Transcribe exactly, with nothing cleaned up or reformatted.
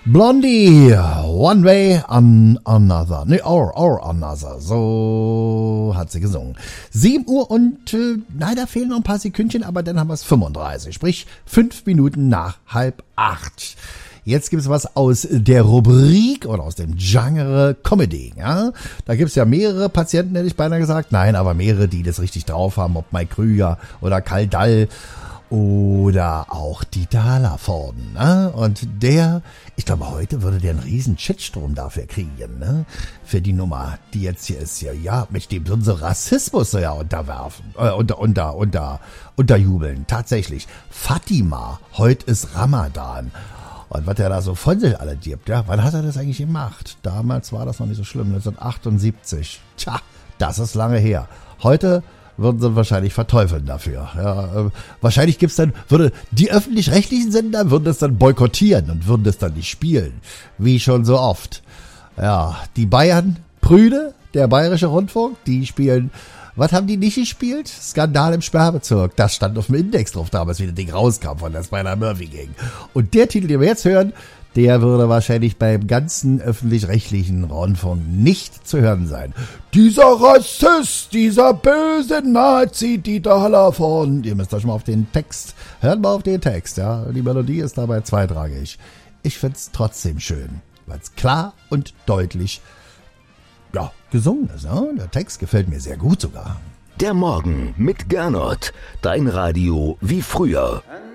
Blondie, One Way on Another. Ne, or, or Another. So hat sie gesungen. sieben Uhr und, äh, nein, da fehlen noch ein paar Sekündchen, aber dann haben wir es fünfunddreißig. Sprich, fünf Minuten nach halb acht. Jetzt gibt's was aus der Rubrik oder aus dem Genre Comedy. Ja? Da gibt's ja mehrere Patienten, hätte ich beinahe gesagt. Nein, aber mehrere, die das richtig drauf haben. Ob Mike Krüger oder Karl Dall. Oder auch Dieter Hallervorden, ne? Und der, ich glaube, heute würde der einen riesen Shitstorm dafür kriegen, ne? Für die Nummer, die jetzt hier ist, ja, ja, mit dem so Rassismus so ja unterwerfen, äh, unter, unter, unter, unterjubeln. Tatsächlich. Fatima, heute ist Ramadan. Und was der da so von sich alle gibt, ja? Wann hat er das eigentlich gemacht? Damals war das noch nicht so schlimm, neunzehnhundertachtundsiebzig. Tja, das ist lange her. Heute würden sie wahrscheinlich verteufeln dafür. Ja, äh, wahrscheinlich gibt's dann, würde die öffentlich-rechtlichen Sender würden das dann boykottieren und würden das dann nicht spielen. Wie schon so oft. Ja, die Bayern, Prüde, der Bayerische Rundfunk, die spielen, was haben die nicht gespielt? Skandal im Sperrbezirk. Das stand auf dem Index drauf damals, wie das Ding rauskam, von der Spider-Murphy ging. Und der Titel, den wir jetzt hören, der würde wahrscheinlich beim ganzen öffentlich-rechtlichen Rundfunk nicht zu hören sein. Dieser Rassist, dieser böse Nazi, Dieter Hallervorden. Ihr müsst euch mal auf den Text, hört mal auf den Text, ja. Die Melodie ist dabei zweitrangig. Ich find's trotzdem schön, weil es klar und deutlich, ja, gesungen ist. Ja? Der Text gefällt mir sehr gut sogar. Der Morgen mit Gernot. Dein Radio wie früher.